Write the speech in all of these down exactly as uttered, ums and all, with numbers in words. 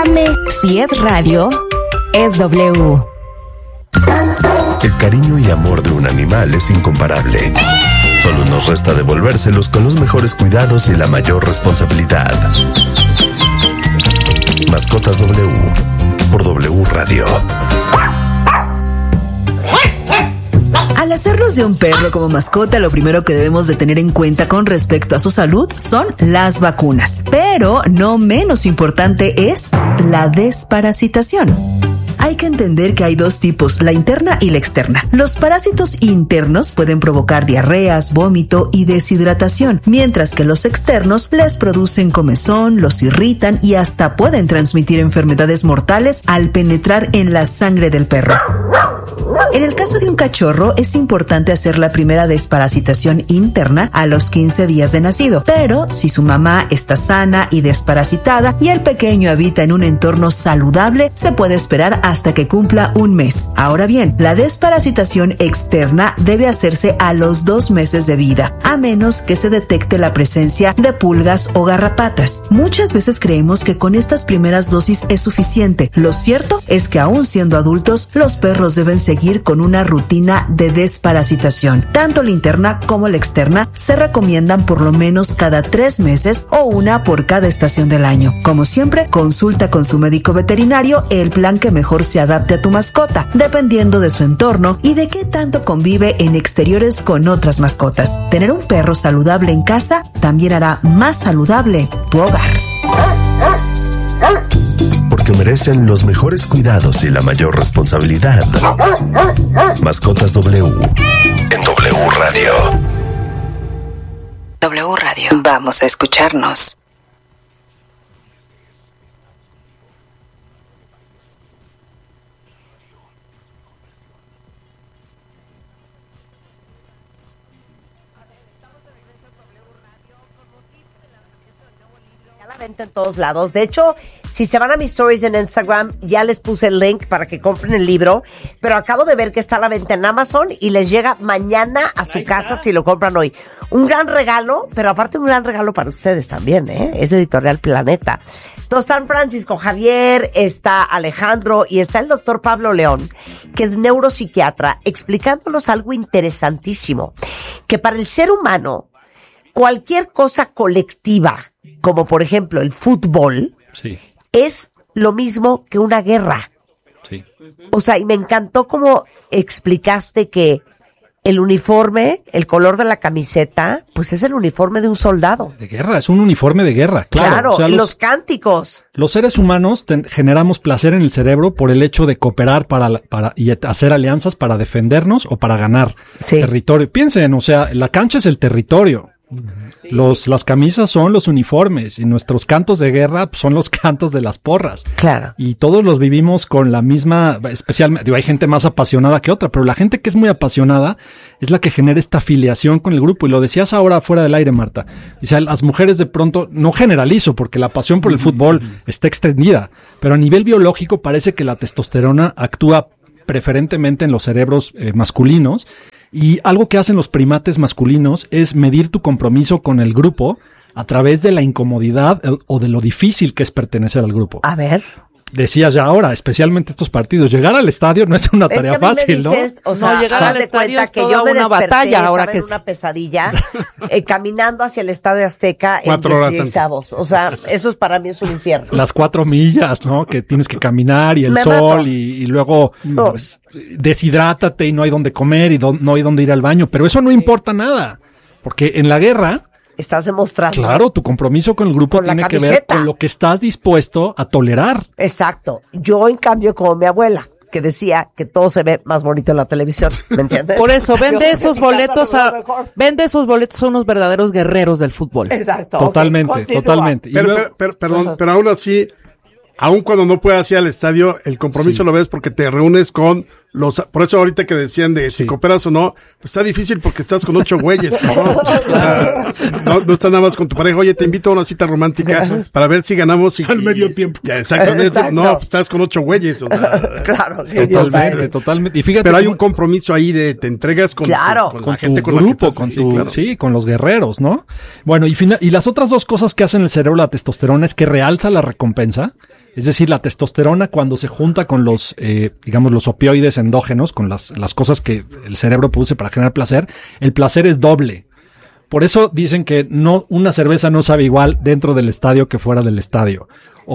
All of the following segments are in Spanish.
Bésame. Si es radio, es W. El cariño y amor de un animal es incomparable. Solo nos resta devolvérselos con los mejores cuidados y la mayor responsabilidad. Mascotas W por W Radio. Al hacernos de un perro como mascota, lo primero que debemos de tener en cuenta con respecto a su salud son las vacunas. Pero no menos importante es la desparasitación. Hay que entender que hay dos tipos, la interna y la externa. Los parásitos internos pueden provocar diarreas, vómito y deshidratación, mientras que los externos les producen comezón, los irritan y hasta pueden transmitir enfermedades mortales al penetrar en la sangre del perro. En el caso de un cachorro, es importante hacer la primera desparasitación interna a los quince días de nacido, pero si su mamá está sana y desparasitada y el pequeño habita en un entorno saludable, se puede esperar hasta que cumpla un mes. Ahora bien, la desparasitación externa debe hacerse a los dos meses de vida, a menos que se detecte la presencia de pulgas o garrapatas. Muchas veces creemos que con estas primeras dosis es suficiente. Lo cierto es que aún siendo adultos, los perros deben seguir con una rutina de desparasitación. Tanto la interna como la externa se recomiendan por lo menos cada tres meses o una por cada estación del año. Como siempre, consulta con su médico veterinario el plan que mejor se adapte a tu mascota, dependiendo de su entorno y de qué tanto convive en exteriores con otras mascotas. Tener un perro saludable en casa también hará más saludable tu hogar. Porque merecen los mejores cuidados y la mayor responsabilidad. Mascotas W en W Radio. W Radio. Vamos a escucharnos. En todos lados. De hecho, si se van a mis stories en Instagram, ya les puse el link para que compren el libro, pero acabo de ver que está a la venta en Amazon y les llega mañana a su casa si lo compran hoy. Un gran regalo, pero aparte un gran regalo para ustedes también, ¿eh? Es Editorial Planeta. Entonces están Francisco Javier, está Alejandro y está el doctor Pablo León, que es neuropsiquiatra, explicándonos algo interesantísimo, que para el ser humano, cualquier cosa colectiva, como por ejemplo el fútbol, sí, es lo mismo que una guerra. Sí. O sea, y me encantó cómo explicaste que el uniforme, el color de la camiseta, pues es el uniforme de un soldado. De guerra, es un uniforme de guerra, claro. Claro, o sea, y los, los cánticos. Los seres humanos ten, generamos placer en el cerebro por el hecho de cooperar para, para y hacer alianzas para defendernos o para ganar sí. territorio. Piensen, o sea, la cancha es el territorio. Sí. Los, las camisas son los uniformes y nuestros cantos de guerra son los cantos de las porras. Claro. Y todos los vivimos con la misma, especialmente, digo, hay gente más apasionada que otra, pero la gente que es muy apasionada es la que genera esta afiliación con el grupo. Y lo decías ahora fuera del aire, Marta. O sea, las mujeres de pronto, no generalizo porque la pasión por el fútbol está extendida, pero a nivel biológico parece que la testosterona actúa preferentemente en los cerebros eh, masculinos. Y algo que hacen los primates masculinos es medir tu compromiso con el grupo a través de la incomodidad o de lo difícil que es pertenecer al grupo. A ver. Decías ya ahora, especialmente estos partidos, llegar al estadio no es una es tarea que a mí fácil, me dices, ¿no? O sea, no, llegar al estadio cuenta es que toda yo me una desperté, batalla ahora estaba que en es una pesadilla, eh, caminando hacia el Estadio Azteca en dieciséis avos. O sea, eso es, para mí es un infierno. Las cuatro millas, ¿no? Que tienes que caminar y el me sol y, y luego no. pues, deshidrátate y no hay donde comer y do, no hay donde ir al baño. Pero eso no importa nada, porque en la guerra estás demostrando. Claro, tu compromiso con el grupo con tiene que ver con lo que estás dispuesto a tolerar. Exacto. Yo, en cambio, como mi abuela, que decía que todo se ve más bonito en la televisión, ¿me entiendes? Por eso, vende esos boletos a, vende esos boletos a unos verdaderos guerreros del fútbol. Exacto. Totalmente, okay, totalmente. Pero, luego, pero, pero, perdón, uh-huh. pero aún así, aun cuando no puedas ir al estadio, el compromiso sí. lo ves porque te reúnes con los, por eso ahorita que decían de si sí. cooperas o no, pues está difícil porque estás con ocho güeyes, ¿no? uh, no, no estás nada más con tu pareja, oye, te invito a una cita romántica para ver si ganamos y, al medio tiempo. Ya, exactamente. Exacto. No, pues estás con ocho güeyes, o sea, claro, totalmente, totalmente. Y fíjate, pero hay un compromiso ahí de te entregas con, claro. tu, con, con la gente tu con grupo, la que estás, con sí, tu, claro. sí, con los guerreros, ¿no? Bueno, y, fina, y las otras dos cosas que hacen el cerebro la testosterona es que realza la recompensa. Es decir, la testosterona cuando se junta con los, eh, digamos, los opioides endógenos, con las, las cosas que el cerebro produce para generar placer, el placer es doble. Por eso dicen que no, una cerveza no sabe igual dentro del estadio que fuera del estadio.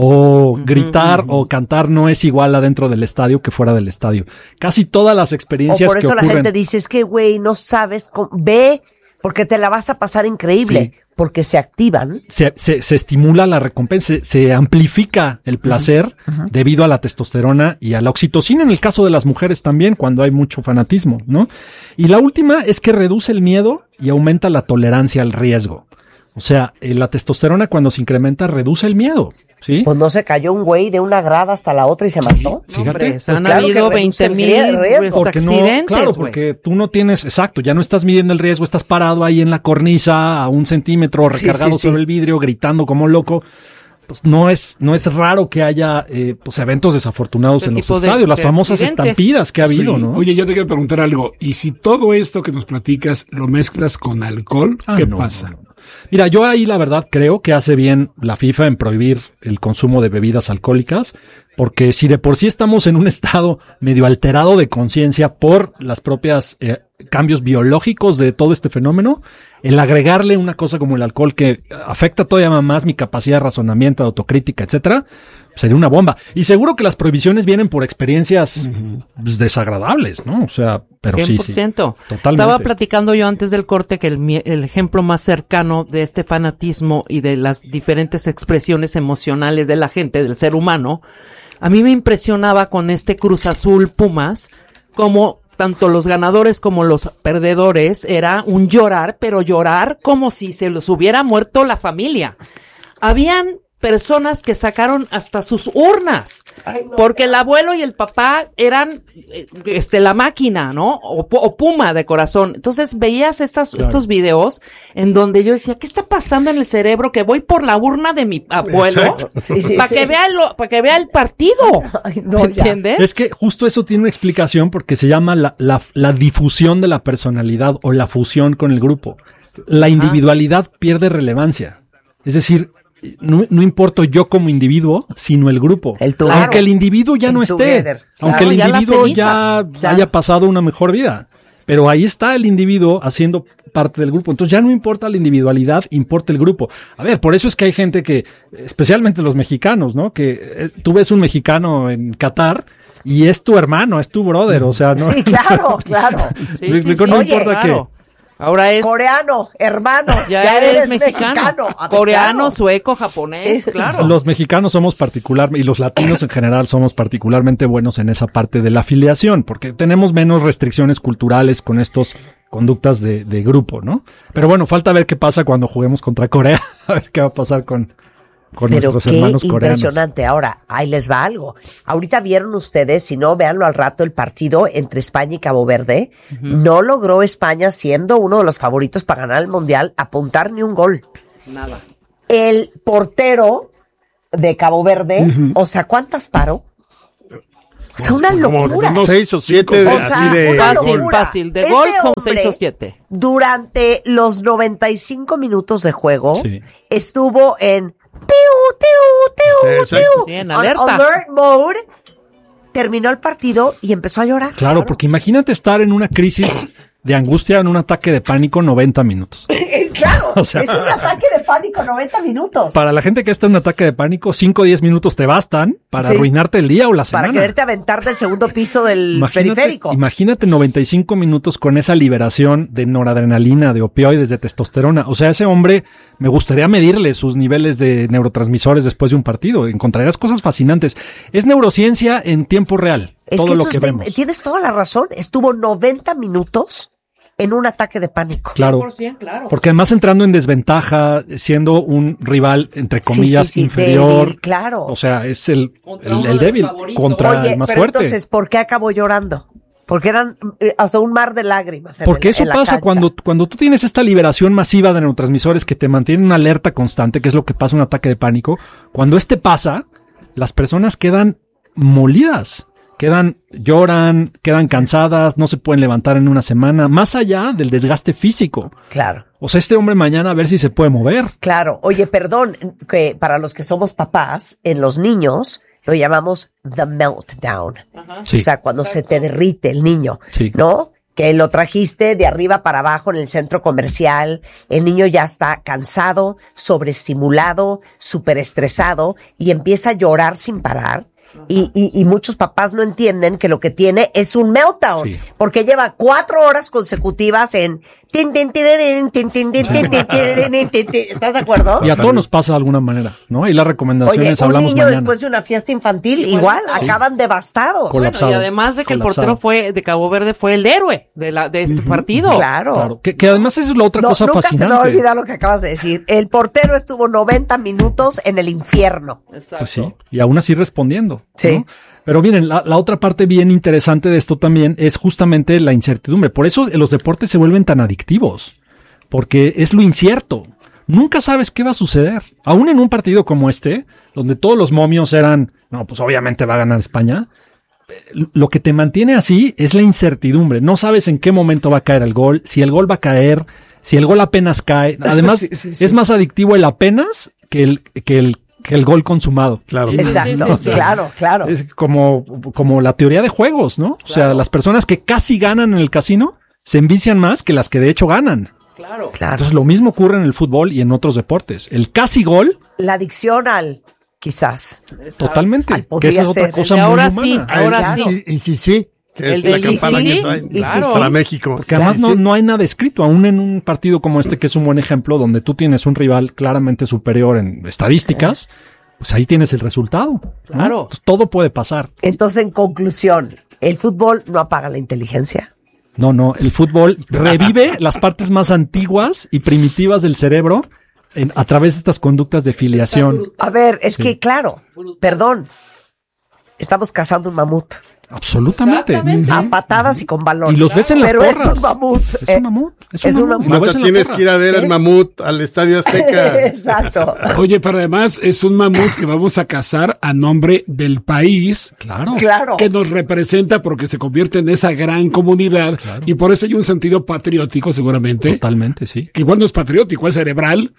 O gritar uh-huh. o cantar no es igual adentro del estadio que fuera del estadio. Casi todas las experiencias o por eso que ocurren, la gente dice, es que güey, no sabes, cómo, ve, porque te la vas a pasar increíble. Sí. Porque se activan. Se, se, se estimula la recompensa, se, se amplifica el placer uh-huh. debido a la testosterona y a la oxitocina en el caso de las mujeres también, cuando hay mucho fanatismo, ¿no? Y la última es que reduce el miedo y aumenta la tolerancia al riesgo. O sea, la testosterona cuando se incrementa reduce el miedo. ¿Sí? Pues no se cayó un güey de una grada hasta la otra y se mató. Sí, fíjate. Pues han claro habido veinte mil accidentes. No, claro, porque tú no tienes, exacto, ya no estás midiendo el riesgo, estás parado ahí en la cornisa a un centímetro, recargado sí, sí, sobre sí. el vidrio, gritando como loco. Pues no es, no es raro que haya eh, pues eventos desafortunados este en los estadios, de, las famosas estampidas que ha habido, sí. ¿no? Oye, yo te quiero preguntar algo. ¿Y si todo esto que nos platicas lo mezclas con alcohol, ah, qué no, pasa? No, no. Mira, yo ahí la verdad creo que hace bien la FIFA en prohibir el consumo de bebidas alcohólicas, porque si de por sí estamos en un estado medio alterado de conciencia por las propias eh, cambios biológicos de todo este fenómeno, el agregarle una cosa como el alcohol que afecta todavía más mi capacidad de razonamiento, de autocrítica, etcétera, sería una bomba. Y seguro que las prohibiciones vienen por experiencias uh-huh. pues, desagradables, ¿no? O sea, pero cien por ciento. sí, sí. Totalmente. Estaba platicando yo antes del corte que el, el ejemplo más cercano de este fanatismo y de las diferentes expresiones emocionales de la gente, del ser humano, a mí me impresionaba con este Cruz Azul Pumas, como tanto los ganadores como los perdedores era un llorar, pero llorar como si se los hubiera muerto la familia. Habían personas que sacaron hasta sus urnas, Ay, no, porque no. el abuelo y el papá eran este la máquina, ¿no? O, o Puma de corazón. Entonces veías estas, claro. estos videos en donde yo decía, ¿qué está pasando en el cerebro? Que voy por la urna de mi abuelo sí, sí, para sí. que vea el, para que vea el partido. Ay, no, ¿entiendes? Es que justo eso tiene una explicación porque se llama la, la, la difusión de la personalidad o la fusión con el grupo. La individualidad ah. pierde relevancia. Es decir, No, no importo yo como individuo, sino el grupo. El claro. Aunque el individuo ya el no esté, claro, aunque el individuo ya, ya claro. haya pasado una mejor vida. Pero ahí está el individuo haciendo parte del grupo. Entonces ya no importa la individualidad, importa el grupo. A ver, por eso es que hay gente que, especialmente los mexicanos, ¿no? Que eh, tú ves un mexicano en Qatar y es tu hermano, es tu brother, o sea, no. Sí, claro, claro. Sí, sí, sí, no Oye, importa claro. qué. Ahora es coreano, hermano, ya, ya eres, eres mexicano, mexicano coreano, sueco, japonés, claro. Los mexicanos somos particular y los latinos en general somos particularmente buenos en esa parte de la afiliación, porque tenemos menos restricciones culturales con estos conductas de, de grupo, ¿no? Pero bueno, falta ver qué pasa cuando juguemos contra Corea, a ver qué va a pasar con con Pero nuestros qué hermanos coreanos. Impresionante. Ahora, ahí les va algo. Ahorita vieron ustedes, si no, véanlo al rato, el partido entre España y Cabo Verde. Uh-huh. No logró España, siendo uno de los favoritos para ganar el Mundial, apuntar ni un gol. Nada. El portero de Cabo Verde, uh-huh. o sea, ¿cuántas paró? O sea, una locura. Como seis o siete de, o sea, así de fácil, gol. fácil. De Ese gol con hombre, seis o siete. Durante los noventa y cinco minutos de juego, sí. estuvo en tiu, tiu, tiu, sí, tiu, sí, en alerta. alert mode. Terminó el partido y empezó a llorar. Claro, claro, porque imagínate estar en una crisis de angustia, en un ataque de pánico noventa minutos. Claro, o sea, es un ataque de pánico noventa minutos. Para la gente que está en un ataque de pánico, cinco o diez minutos te bastan para sí. arruinarte el día o la semana. Para quererte aventar del segundo piso del imagínate, periférico. Imagínate noventa y cinco minutos con esa liberación de noradrenalina, de opioides, de testosterona. O sea, ese hombre, me gustaría medirle sus niveles de neurotransmisores después de un partido. Encontrarás cosas fascinantes. Es neurociencia en tiempo real. Es todo que, lo eso que es vemos. De, tienes toda la razón. Estuvo noventa minutos en un ataque de pánico. Claro, cien por ciento, claro. Porque además entrando en desventaja, siendo un rival, entre comillas, sí, sí, sí, débil, inferior. claro. O sea, es el, el, el débil contra Oye, el más pero fuerte. Entonces, ¿por qué acabó llorando? Porque eran, eh, o sea, un mar de lágrimas. En Porque el, eso en pasa cancha. cuando, cuando tú tienes esta liberación masiva de neurotransmisores que te mantienen en una alerta constante, que es lo que pasa en un ataque de pánico. Cuando este pasa, las personas quedan molidas. Quedan, lloran, quedan cansadas, no se pueden levantar en una semana, más allá del desgaste físico. Claro. O sea, este hombre mañana a ver si se puede mover. Claro. Oye, perdón, que para los que somos papás, en los niños, lo llamamos the meltdown. Sí. O sea, cuando se te derrite el niño, Sí. ¿no? Que lo trajiste de arriba para abajo en el centro comercial, el niño ya está cansado, sobreestimulado, superestresado y empieza a llorar sin parar. Y, y, y muchos papás no entienden que lo que tiene es un meltdown, Sí. porque lleva cuatro horas consecutivas en tin, tin, tirirín, tin, tin, tin, tin, tin, tirirín, tin, tin. ¿Estás de acuerdo? Y a todos nos pasa de alguna manera, ¿no? Y las Oye, recomendaciones un hablamos niño mañana. después de una fiesta infantil, igual, acaban devastados. Colapsado. Bueno, y además de que el colapsado. portero fue de Cabo Verde fue el héroe de la de este partido. Claro. Claro. Que, que además es la otra No, cosa nunca se me va a fascinante. olvidar lo que acabas de decir. El portero estuvo noventa minutos en el infierno. Exacto. Pues sí, y aún así respondiendo. Sí. ¿no? Pero miren, la, la otra parte bien interesante de esto también es justamente la incertidumbre. Por eso los deportes se vuelven tan adictivos, porque es lo incierto. Nunca sabes qué va a suceder. Aún en un partido como este, donde todos los momios eran, no, pues obviamente va a ganar España. Lo que te mantiene así es la incertidumbre. No sabes en qué momento va a caer el gol, si el gol va a caer, si el gol apenas cae. Además, Sí, sí, sí. es más adictivo el apenas que el, que el, que el gol consumado. Claro. Sí, Exacto, sí, sí, sí. claro, claro. Es como, como la teoría de juegos, ¿no? O sea, las personas que casi ganan en el casino se envician más que las que de hecho ganan. Claro. Claro. Entonces lo mismo ocurre en el fútbol y en otros deportes. El casi gol, La adicción al quizás. totalmente. Ay, Que podría esa es otra ser. cosa El de muy ahora humana. sí, ahora claro. sí. Y sí, sí. Que El es la del campana sí, que sí, traen y sí, para sí. México. Porque además Sí, no, sí. no hay nada escrito, aún en un partido como este, que es un buen ejemplo, donde tú tienes un rival claramente superior en estadísticas, pues ahí tienes el resultado. ¿no? Claro. Entonces, todo puede pasar. Entonces, en conclusión, el fútbol no apaga la inteligencia. No, no, el fútbol revive las partes más antiguas y primitivas del cerebro en- a través de estas conductas de filiación. A ver, es que, claro, perdón, estamos cazando un mamut. Absolutamente. Exactamente. A patadas y con balón. Y los ves en las Pero porras. es un mamut. Es eh, un mamut. Es es un un mamut. Y mamut. lo ves Marta, en la tienes porra. que ir a ver ¿Eh? el mamut al Estadio Azteca. Exacto. Oye, pero además es un mamut que vamos a cazar a nombre del país Claro. Claro. que nos representa porque se convierte en esa gran comunidad y por eso hay un sentido patriótico seguramente, Totalmente, sí. que igual no es patriótico, es cerebral.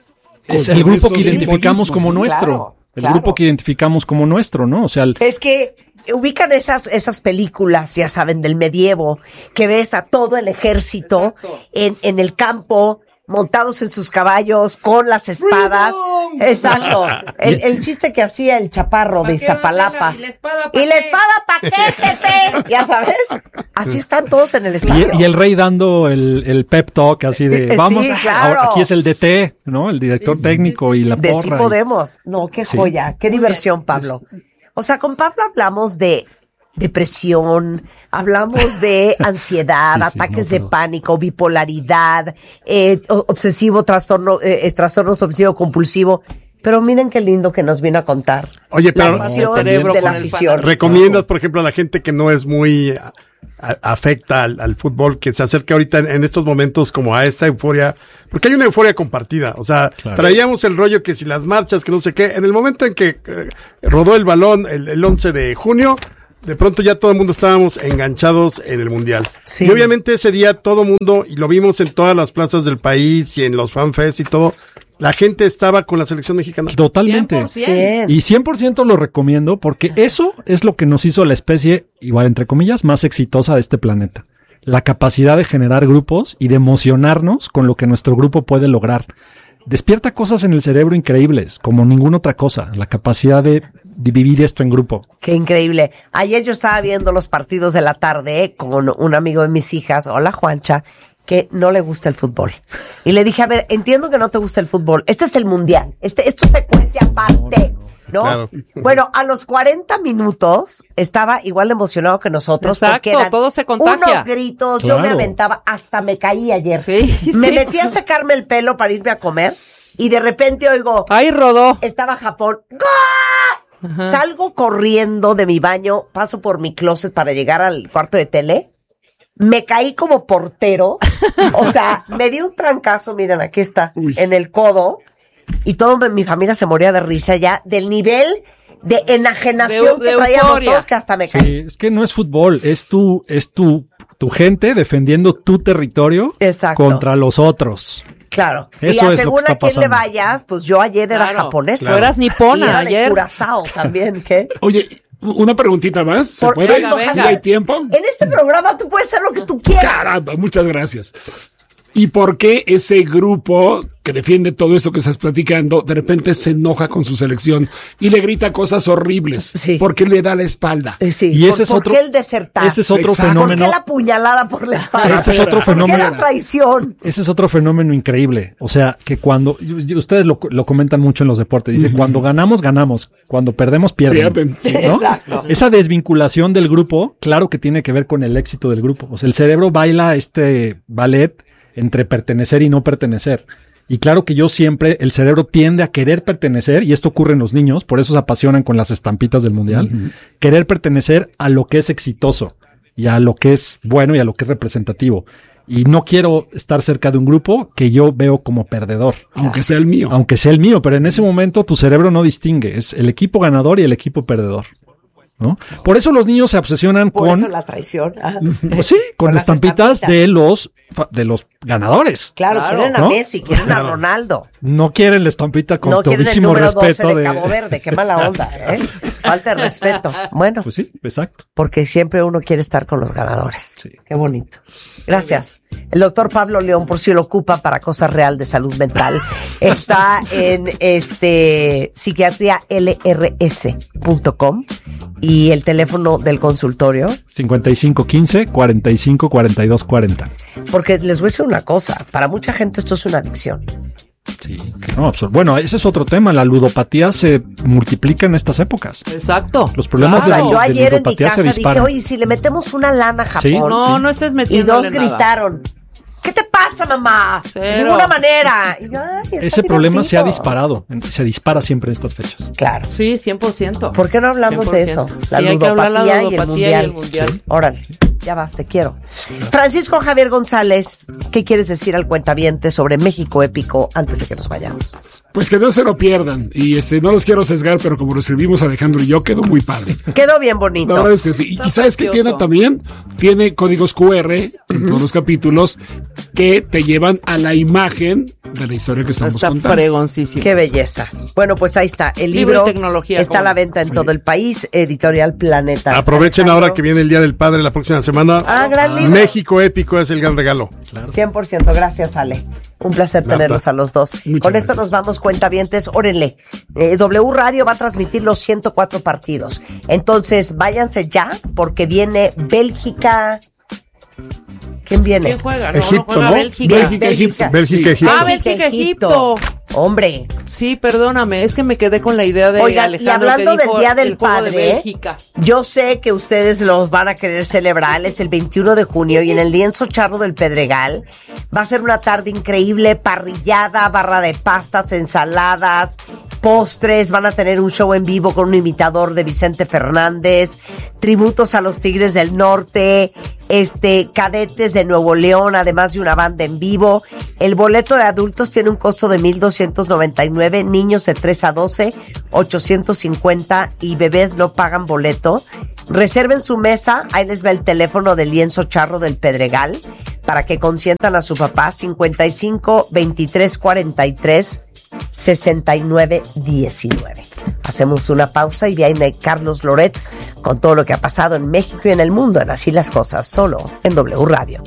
Es Con el grupo esos que identificamos simbolismos, como sí, nuestro. claro, el claro. grupo que identificamos como nuestro, ¿no? O sea, el- Es que ubican esas, esas películas, ya saben, del medievo, que ves a todo el ejército en, en el campo, montados en sus caballos, con las espadas. Exacto. El, el chiste que hacía el chaparro de ¿Pa' qué va a Iztapalapa. ser la- y la espada pa' ¿Y la qué? espada pa' qué, jefe? Ya sabes. Así están todos en el y, estadio. y el rey dando el, el pep talk así de, Sí, vamos, claro. ahora aquí es el D T, ¿no? El director Sí, sí, técnico sí, sí, y la De porra. sí y- podemos. No, qué Sí. joya, qué diversión, Pablo. O sea, con Pablo hablamos de depresión, hablamos de ansiedad, Sí, sí, ataques no, de pero- pánico, bipolaridad, eh, o- obsesivo, trastorno, eh, eh, trastornos obsesivo compulsivo. Pero miren qué lindo que nos viene a contar. Oye, La pero adicción cerebro de la con el afición. fanatismo. ¿recomiendas, por ejemplo, a la gente que no es muy a- a- afecta al, al fútbol, que se acerque ahorita en, en estos momentos como a esta euforia? Porque hay una euforia compartida. O sea, Claro. traíamos el rollo que si las marchas, que no sé qué. En el momento en que eh, rodó el balón el, el once de junio, de pronto ya todo el mundo estábamos enganchados en el Mundial. Sí. Y obviamente ese día todo el mundo, y lo vimos en todas las plazas del país y en los fanfests y todo, la gente estaba con la selección mexicana. Totalmente. cien por ciento. Bien. Y cien por ciento lo recomiendo porque eso es lo que nos hizo la especie, igual entre comillas, más exitosa de este planeta. La capacidad de generar grupos y de emocionarnos con lo que nuestro grupo puede lograr. Despierta cosas en el cerebro increíbles, como ninguna otra cosa. La capacidad de, de vivir esto en grupo. Qué increíble. Ayer yo estaba viendo los partidos de la tarde con un amigo de mis hijas, hola Juancha, que no le gusta el fútbol. Y le dije, a ver, entiendo que no te gusta el fútbol. Este es el mundial. Este, esto es secuencia aparte. ¿No? Claro. Bueno, a los cuarenta minutos estaba igual de emocionado que nosotros. Exacto, porque eran todo se contagia. unos gritos, yo me Claro. aventaba, hasta me caí ayer. Sí, me sí. metí a sacarme el pelo para irme a comer y de repente oigo, Ahí rodó. estaba Japón. ¡Gol! Salgo corriendo de mi baño, paso por mi closet para llegar al cuarto de tele. Me caí como portero. O sea, me di un trancazo, miren, aquí está, Uy. en el codo. Y toda mi familia se moría de risa ya del nivel de enajenación De- de que traíamos euforia. todos, que hasta me caí. Sí, es que no es fútbol, es tu, es tu, tu gente defendiendo tu territorio Exacto. contra los otros. Claro. Eso y es lo que según está a quién le pasando. vayas, pues yo ayer era Claro. japonesa. Claro. Tú eras nipona y era ayer. de Curazao también, ¿qué? Oye, una preguntita más. ¿Se Por- puede? venga, ¿Sí venga. hay tiempo? En este programa tú puedes hacer lo que tú quieras. Caramba, muchas gracias. ¿Y por qué ese grupo que defiende todo eso que estás platicando, de repente se enoja con su selección y le grita cosas horribles? Sí. Porque le da la espalda. Eh, Sí. Y ¿Por, ese es por otro- qué el desertar? ese es otro Exacto. ¿Por qué fenómeno. la puñalada por la espalda? Ese es otro ¿Por qué fenómeno. la traición? Ese es otro fenómeno increíble. O sea, que cuando y- y ustedes lo, lo comentan mucho en los deportes, dice, cuando ganamos, ganamos. Cuando perdemos, pierden. Pierden, sí. ¿no? Exacto. Esa desvinculación del grupo, claro que tiene que ver con el éxito del grupo. O sea, el cerebro baila este ballet entre pertenecer y no pertenecer. Y claro que yo siempre, el cerebro tiende a querer pertenecer, y esto ocurre en los niños, por eso se apasionan con las estampitas del mundial, uh-huh. querer pertenecer a lo que es exitoso, y a lo que es bueno y a lo que es representativo. Y no quiero estar cerca de un grupo que yo veo como perdedor. Aunque sea el mío. Aunque sea el mío, pero en ese momento tu cerebro no distingue, es el equipo ganador y el equipo perdedor. ¿No? Por eso los niños se obsesionan Por con eso la traición. Ah. pues sí, con, Con las estampitas, estampitas. de los de los ganadores. Claro, Claro, quieren a ¿no? Messi, quieren a Ronaldo. No quieren la estampita con No quieren el todísimo número doce respeto de, de, Cabo Verde. Qué mala onda, ¿eh? Falta de respeto. Bueno, Pues sí, exacto. porque siempre uno quiere estar con los ganadores. Sí. Qué bonito. Gracias. El doctor Pablo León, por si lo ocupa para cosas real de salud mental, está en este psiquiatría l r s punto com y el teléfono del consultorio. cincuenta y cinco quince, cuarenta y cinco, cuarenta y dos cuarenta. Porque les voy a decir una cosa, para mucha gente esto es una adicción. Sí, no, absur- bueno, ese es otro tema. La ludopatía se multiplica en estas épocas. Exacto. Los problemas O sea, de, yo de ayer en mi ludopatía se casa dije, disparan. oye, si le metemos una lana a Japón. Sí. No, no estés Y metiendo. dos gritaron, ¿qué te pasa, mamá? Cero. De ninguna manera. Y yo, ay, está Ese problema se ha divertido. disparado, en- se dispara siempre en estas fechas. Claro. Sí, cien por ciento. ¿Por qué no hablamos de eso? cien por ciento. La Sí, hay que hablar ludopatía, la y el ludopatía mundial. y el mundial. Sí. Órale, ya vas, te quiero. Francisco Javier González, ¿qué quieres decir al cuentaviente sobre México épico antes de que nos vayamos? Pues que no se lo pierdan. Y este, no los quiero sesgar, pero como lo escribimos Alejandro y yo, quedó muy padre. Quedó bien bonito. La verdad es que sí. Y, Está y ¿sabes qué precioso. tiene también? Tiene códigos cu erre en todos los capítulos que te llevan a la imagen de la historia que estamos Está contando. fregoncísimo. Qué belleza. Bueno, pues ahí está. El Libro libro y tecnología, está a ¿cómo la no? venta en todo el país. Editorial Planeta. Aprovechen Alejandro. ahora que viene el Día del Padre la próxima semana. Ah, gran libro. México épico es el gran regalo. cien por ciento. Gracias, Ale. Un placer Marta. tenerlos a los dos. Muchas Con esto gracias. nos vamos, cuentavientes. Órenle. Eh, W Radio va a transmitir los ciento cuatro partidos. Entonces, váyanse ya, porque viene Bélgica. ¿Quién viene? ¿Quién juega? No, Egipto, no juega ¿no? Bélgica. Bélgica, Egipto. Bélgica, Sí. Egipto. Ah, Bélgica, Egipto. Hombre. Sí, perdóname, es que me quedé con la idea de Oigan, y Alejandro hablando que del dijo Día del el juego de Padre, Bélgica. yo sé que ustedes los van a querer celebrar, es el veintiuno de junio y en el Lienzo Charro del Pedregal va a ser una tarde increíble, parrillada, barra de pastas, ensaladas, postres, van a tener un show en vivo con un imitador de Vicente Fernández, tributos a los Tigres del Norte, este, cadetes de Nuevo León, además de una banda en vivo. El boleto de adultos tiene un costo de mil doscientos noventa y nueve, niños de tres a doce, ochocientos cincuenta y bebés no pagan boleto. Reserven su mesa, ahí les va el teléfono del Lienzo Charro del Pedregal para que consientan a su papá, cincuenta y cinco, veintitrés, cuarenta y tres, sesenta y nueve, diecinueve. Hacemos una pausa y viene Carlos Loret con todo lo que ha pasado en México y en el mundo en Así las Cosas, solo en W Radio.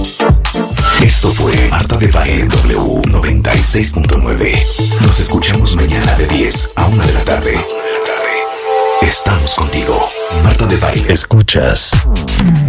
Esto fue Marta de Baile en W noventa y seis punto nueve. Nos escuchamos mañana de diez a una de la tarde. Estamos contigo. Marta de Baile. Escuchas